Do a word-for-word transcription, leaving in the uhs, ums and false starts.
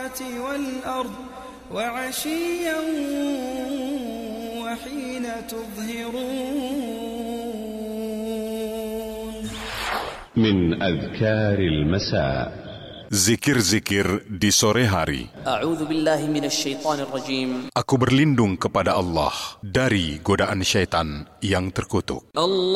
والأرض وعشيا وحين تظهرون. من أذكار المساء. Zikir-zikir di sore hari. A'udzu billahi minasyaitonir rajim. Aku berlindung kepada Allah dari godaan syaitan yang terkutuk. Allah